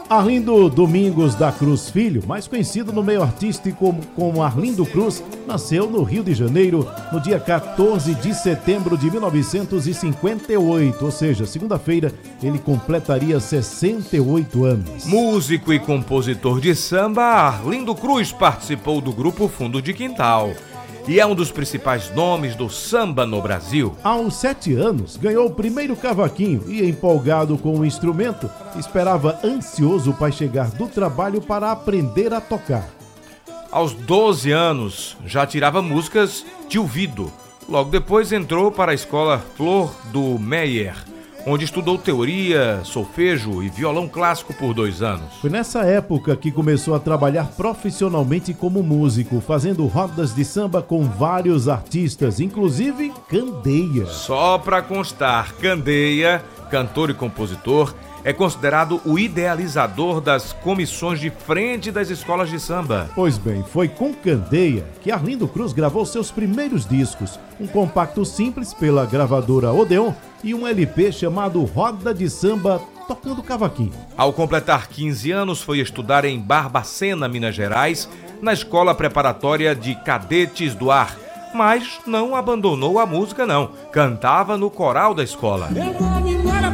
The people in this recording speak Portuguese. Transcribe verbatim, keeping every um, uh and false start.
Arlindo Domingos da Cruz Filho, mais conhecido no meio artístico como, como Arlindo Cruz, nasceu no Rio de Janeiro no dia quatorze de setembro de mil novecentos e cinquenta e oito, ou seja, segunda-feira ele completaria sessenta e oito anos. Músico e compositor de samba, Arlindo Cruz participou do grupo Fundo de Quintal e é um dos principais nomes do samba no Brasil. Aos sete anos, ganhou o primeiro cavaquinho e, empolgado com o instrumento, esperava ansioso o pai chegar do trabalho para aprender a tocar. Aos doze anos, já tirava músicas de ouvido. Logo depois entrou para a escola Flor do Meyer, onde estudou teoria, solfejo e violão clássico por dois anos. Foi nessa época que começou a trabalhar profissionalmente como músico, fazendo rodas de samba com vários artistas, inclusive Candeia. Só para constar, Candeia, cantor e compositor, é considerado o idealizador das comissões de frente das escolas de samba. Pois bem, foi com Candeia que Arlindo Cruz gravou seus primeiros discos, um compacto simples pela gravadora Odeon e um L P chamado Roda de Samba Tocando Cavaquinho. Ao completar quinze anos, foi estudar em Barbacena, Minas Gerais, na Escola Preparatória de Cadetes do Ar, mas não abandonou a música não, cantava no coral da escola.